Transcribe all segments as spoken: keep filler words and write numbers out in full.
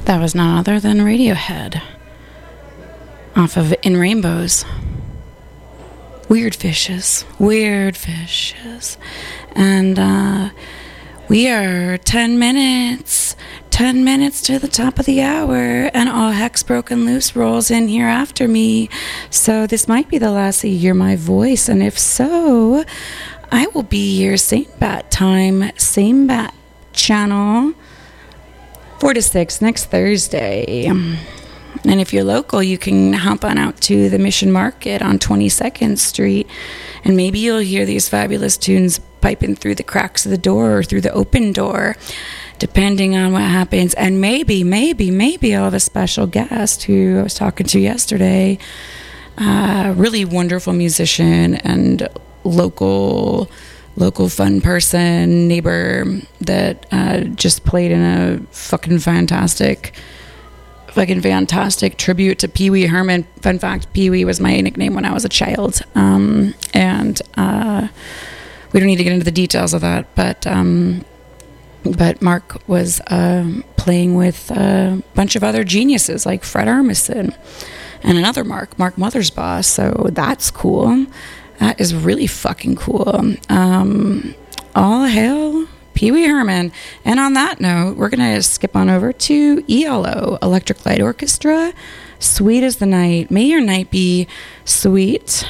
That was none other than Radiohead off of In Rainbows. Weird Fishes. Weird Fishes. And uh, we are ten minutes, ten minutes to the top of the hour, and all heck's broken loose rolls in here after me. So this might be the last that you hear my voice, and if so, I will be here same bat time, same bat channel, four to six next Thursday. And if you're local, you can hop on out to the Mission Market on twenty-second Street, and maybe you'll hear these fabulous tunes piping through the cracks of the door or through the open door, depending on what happens. And maybe, maybe, maybe I'll have a special guest who I was talking to yesterday, a uh, really wonderful musician and local local fun person, neighbor that uh, just played in a fucking fantastic fucking fantastic tribute to Pee Wee Herman. Fun fact, Pee Wee was my nickname when I was a child. Um, and uh, we don't need to get into the details of that, but um, but Mark was uh, playing with a bunch of other geniuses like Fred Armisen and another Mark, Mark Mothersbaugh. So that's cool. That is really fucking cool. Um, all hail Pee Wee Herman. And on that note, we're going to skip on over to E L O, Electric Light Orchestra. Sweet as the night. May your night be sweet.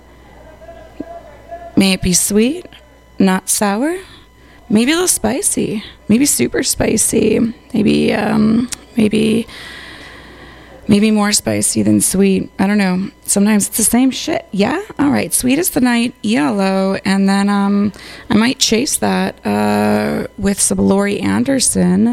May it be sweet, not sour. Maybe a little spicy. Maybe super spicy. Maybe, um, maybe... Maybe more spicy than sweet. I don't know. Sometimes it's the same shit. Yeah? All right. Sweet as the night, E L O. And then um, I might chase that uh, with some Laurie Anderson.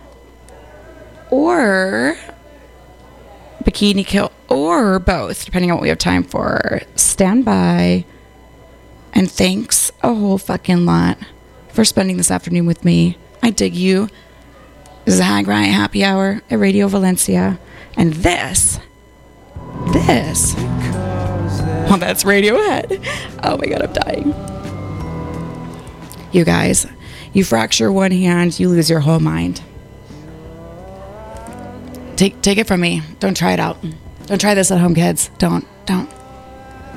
Or Bikini Kill. Or both, depending on what we have time for. Stand by. And thanks a whole fucking lot for spending this afternoon with me. I dig you. This is a Hag Riot Happy Hour at Radio Valencia. And this, this, well, that's Radiohead. Oh my God, I'm dying. You guys, you fracture one hand, you lose your whole mind. Take, take it from me. Don't try it out. Don't try this at home, kids. Don't, don't.